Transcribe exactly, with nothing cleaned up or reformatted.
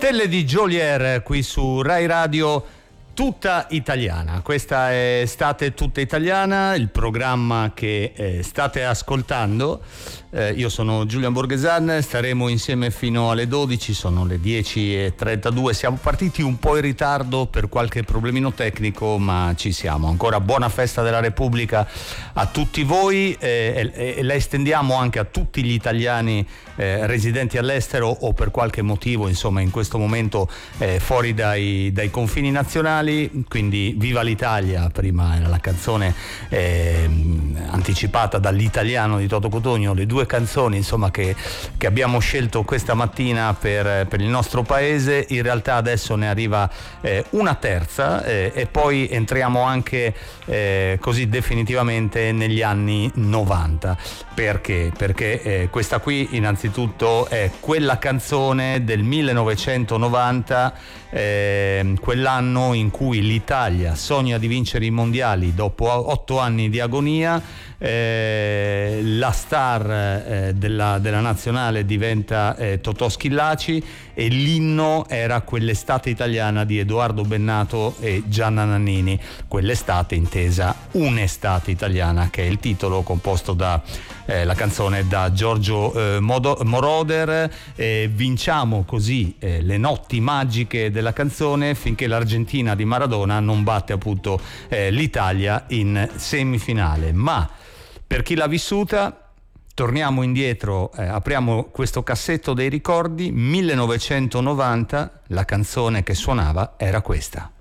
Stelle di Geolier qui su Rai Radio Tutta Italiana. Questa è Estate Tutta Italiana, il programma che eh, state ascoltando. Eh, io sono Giulian Borghesan, staremo insieme fino alle dodici, sono le dieci e trentadue. Siamo partiti un po' in ritardo per qualche problemino tecnico, ma ci siamo. Ancora buona festa della Repubblica a tutti voi eh, e, e la estendiamo anche a tutti gli italiani eh, residenti all'estero o per qualche motivo, insomma, in questo momento eh, fuori dai, dai confini nazionali. Quindi viva l'Italia, prima era la canzone eh, anticipata dall'italiano di Toto Cotugno, le due canzoni insomma che, che abbiamo scelto questa mattina per, per il nostro paese. In realtà adesso ne arriva eh, una terza eh, e poi entriamo anche eh, così definitivamente negli anni novanta. Perché? Perché eh, questa qui innanzitutto è quella canzone del millenovecentonovanta, eh, quell'anno in cui l'Italia sogna di vincere i mondiali dopo otto anni di agonia. Eh, la star eh, della, della nazionale diventa eh, Totò Schillaci e l'inno era Quell'estate italiana di Edoardo Bennato e Gianna Nannini. Quell'estate intesa un'estate italiana, che è il titolo, composto da eh, la canzone da Giorgio eh, Modo, Moroder. Eh, vinciamo così eh, le notti magiche della canzone finché l'Argentina di Maradona non batte appunto eh, l'Italia in semifinale. Ma per chi l'ha vissuta, torniamo indietro, eh, apriamo questo cassetto dei ricordi. Millenovecentonovanta, la canzone che suonava era questa.